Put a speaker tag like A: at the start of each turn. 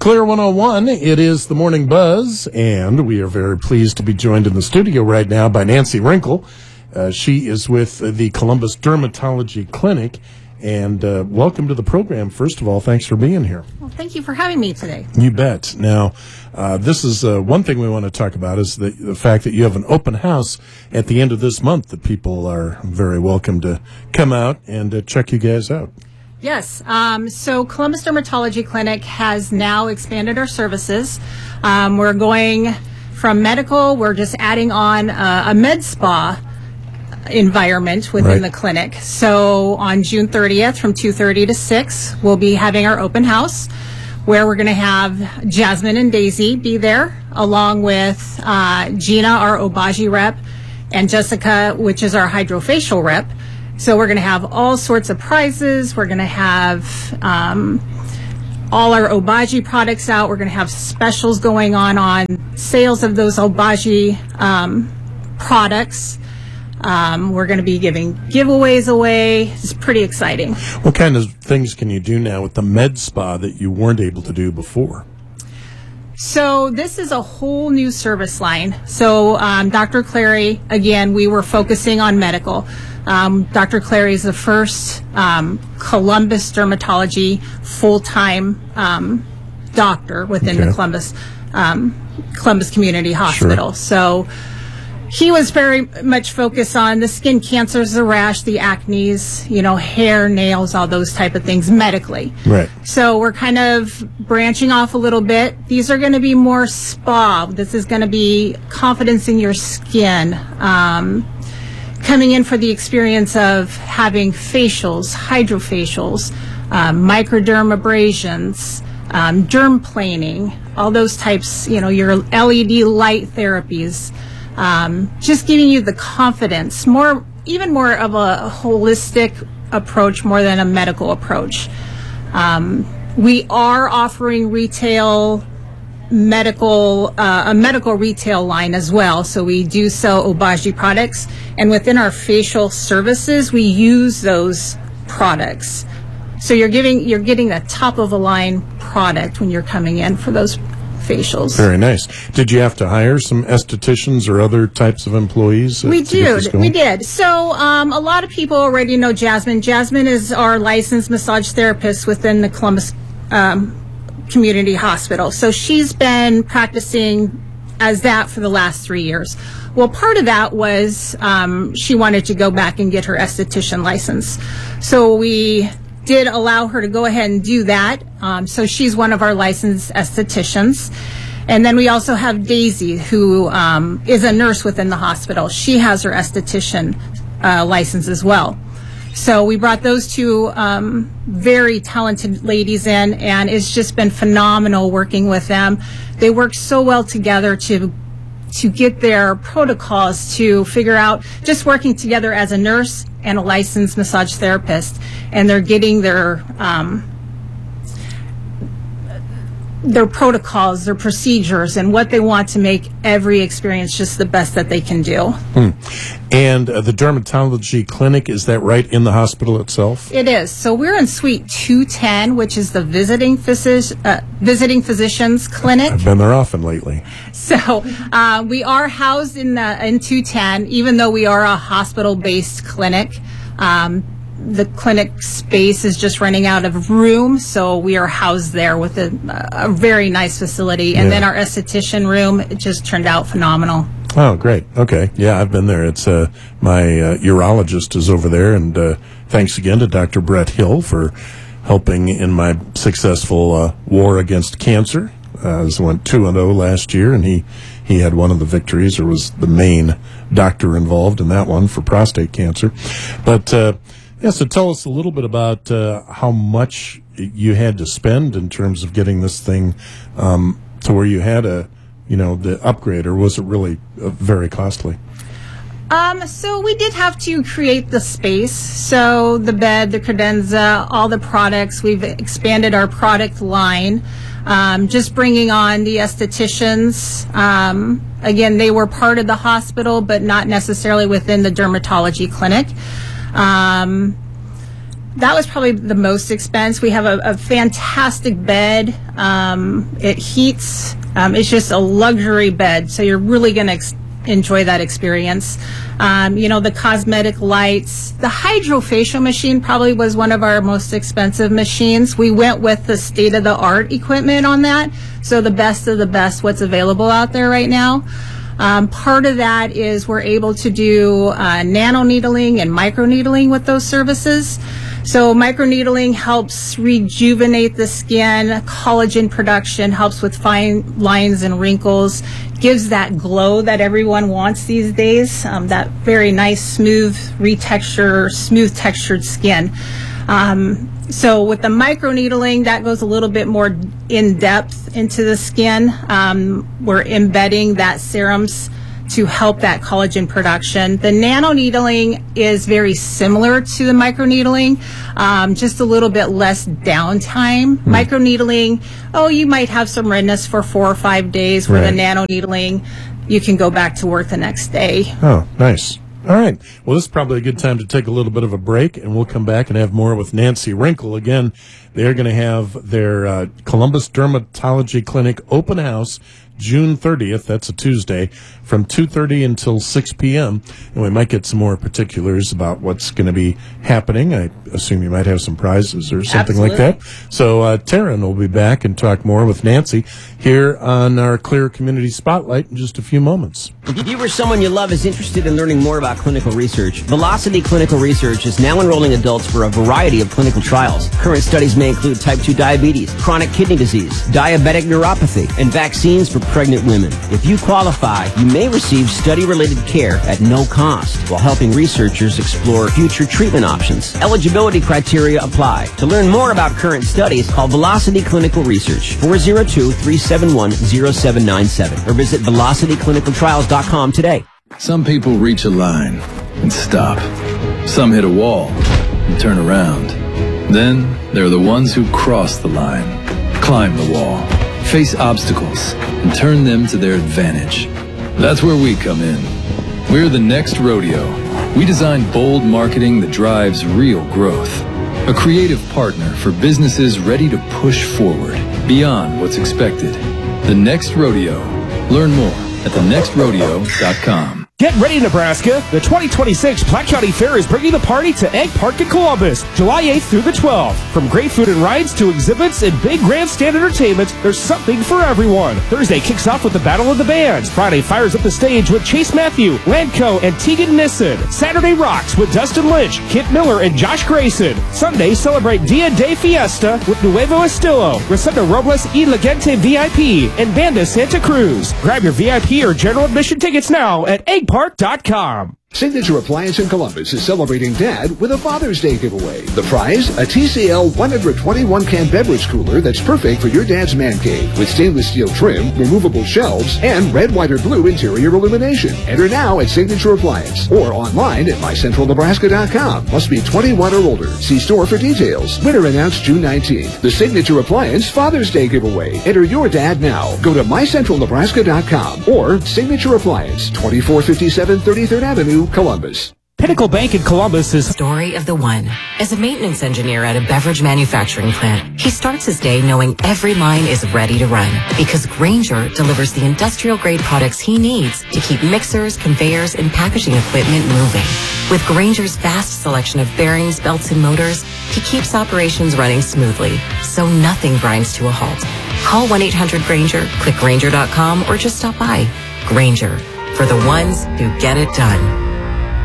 A: Clear 101, it is the Morning Buzz, and we are very pleased to be joined in the studio right now by Nancy Wrinkle. She is with the Columbus Dermatology Clinic, and welcome to the program. First of all, thanks for being here.
B: Well, thank you for having me today.
A: You bet. Now, this is one thing we want to talk about is the fact that you have an open house at the end of this month that people are very welcome to come out and check you guys out.
B: Yes. So Columbus Dermatology Clinic has now expanded our services. We're going from medical. We're just adding on a med spa environment within the clinic. So on June 30th from 2:30 to 6, we'll be having our open house where we're going to have Jasmine and Daisy be there along with Gina, our Obagi rep, and Jessica, which is our hydrofacial rep. So we're going to have all sorts of prizes. We're going to have all our Obagi products out. We're going to have specials going on sales of those Obagi products. We're going to be giving giveaways away. It's pretty exciting.
A: What kind of things can you do now with the med spa that you weren't able to do before?
B: So this is a whole new service line. So Dr. Clary, again, we were focusing on medical. Dr. Clary is the first Columbus Dermatology full-time doctor within the Columbus Community Hospital.
A: Sure.
B: So he was very much focused on the skin cancers, the rash, the acnes, hair, nails, all those type of things medically.
A: Right.
B: So we're kind of branching off a little bit. These are going to be more spa. This is going to be confidence in your skin. Coming in for the experience of having facials, hydrofacials, microdermabrasions, derm planing, all those types, your LED light therapies. Just giving you the confidence, even more of a holistic approach more than a medical approach. We are offering a medical retail line as well. So we do sell Obagi products, and within our facial services, we use those products. So you're getting the top of the line product when you're coming in for those facials.
A: Very nice. Did you have to hire some estheticians or other types of employees?
B: We did. So a lot of people already know Jasmine. Jasmine is our licensed massage therapist within the Columbus Community Hospital. So she's been practicing as that for the last 3 years. Well, part of that was she wanted to go back and get her esthetician license. So we did allow her to go ahead and do that. So she's one of our licensed estheticians. And then we also have Daisy, who is a nurse within the hospital. She has her esthetician license as well. So we brought those two very talented ladies in, and it's just been phenomenal working with them. They work so well together to get their protocols, to figure out, just working together as a nurse and a licensed massage therapist, and they're getting their protocols, their procedures, and what they want to make every experience just the best that they can do.
A: And the dermatology clinic, is that right in the hospital itself?
B: It is. So we're in Suite 210, which is the visiting physicians clinic.
A: I've been there often lately.
B: So we are housed in 210, even though we are a hospital-based clinic. The clinic space is just running out of room, so we are housed there with a very nice facility. And then our esthetician room, it just turned out phenomenal.
A: Oh, great. Okay. Yeah, I've been there. It's my urologist is over there, and thanks again to Dr. Brett Hill for helping in my successful war against cancer. I went 2-0 last year, and he had one of the victories, or was the main doctor involved in that one for prostate cancer. But yeah, so tell us a little bit about how much you had to spend in terms of getting this thing to where you had the upgrade, or was it really very costly?
B: So we did have to create the space. So the bed, the credenza, all the products. We've expanded our product line. Just bringing on the estheticians. Again, they were part of the hospital, but not necessarily within the dermatology clinic. That was probably the most expense. We have a fantastic bed. It heats. It's just a luxury bed, so you're really going to enjoy that experience. The cosmetic lights. The hydrofacial machine probably was one of our most expensive machines. We went with the state-of-the-art equipment on that, so the best of the best what's available out there right now. Part of that is we're able to do nano needling and micro needling with those services. So microneedling helps rejuvenate the skin, collagen production, helps with fine lines and wrinkles, gives that glow that everyone wants these days, that very nice, smooth textured skin. So with the microneedling, that goes a little bit more in depth into the skin. We're embedding that serums to help that collagen production. The nano needling is very similar to the microneedling, just a little bit less downtime. Microneedling, you might have some redness for 4 or 5 days, where the nano needling, you can go back to work the next day.
A: Oh, nice. All right. Well, this is probably a good time to take a little bit of a break, and we'll come back and have more with Nancy Wrinkle. Again, they're going to have their Columbus Dermatology Clinic open house June 30th, that's a Tuesday, from 2:30 until 6 p.m., and we might get some more particulars about what's going to be happening. I assume you might have some prizes or something like that. So Taryn will be back and talk more with Nancy here on our Clear Community Spotlight in just a few moments.
C: If you or someone you love is interested in learning more about clinical research, Velocity Clinical Research is now enrolling adults for a variety of clinical trials. Current studies may include type 2 diabetes, chronic kidney disease, diabetic neuropathy, and vaccines for pregnant women. If you qualify, you may receive study-related care at no cost while helping researchers explore future treatment options. Eligibility criteria apply. To learn more about current studies, call Velocity Clinical Research, 402-371-0797, or visit velocityclinicaltrials.com today.
D: Some people reach a line and stop. Some hit a wall and turn around. Then there are the ones who cross the line, climb the wall, face obstacles, and turn them to their advantage. That's where we come in. We're the Next Rodeo. We design bold marketing that drives real growth. A creative partner for businesses ready to push forward beyond what's expected. The Next Rodeo. Learn more at thenextrodeo.com.
E: Get ready, Nebraska! The 2026 Platte County Fair is bringing the party to Egg Park in Columbus, July 8th through the 12th. From great food and rides to exhibits and big grandstand entertainment, there's something for everyone. Thursday kicks off with the Battle of the Bands. Friday fires up the stage with Chase Matthew, Landco, and Tegan Nissen. Saturday rocks with Dustin Lynch, Kit Miller, and Josh Grayson. Sunday celebrate Dia de Fiesta with Nuevo Estilo, Rosendo Robles y La Gente VIP, and Banda Santa Cruz. Grab your VIP or general admission tickets now at eggpark.com.
F: Signature Appliance in Columbus is celebrating Dad with a Father's Day giveaway. The prize? A TCL 121-can beverage cooler that's perfect for your dad's man cave with stainless steel trim, removable shelves, and red, white, or blue interior illumination. Enter now at Signature Appliance or online at mycentralnebraska.com. Must be 21 or older. See store for details. Winner announced June 19th. The Signature Appliance Father's Day giveaway. Enter your dad now. Go to mycentralnebraska.com or Signature Appliance, 2457 33rd Avenue, Columbus.
E: Pinnacle Bank in Columbus is
G: Story of the One. As a maintenance engineer at a beverage manufacturing plant, he starts his day knowing every line is ready to run because Grainger delivers the industrial-grade products he needs to keep mixers, conveyors, and packaging equipment moving. With Grainger's vast selection of bearings, belts, and motors, he keeps operations running smoothly, so nothing grinds to a halt. Call 1-800-GRAINGER, click Grainger.com, or just stop by. Grainger, for the ones who get it done.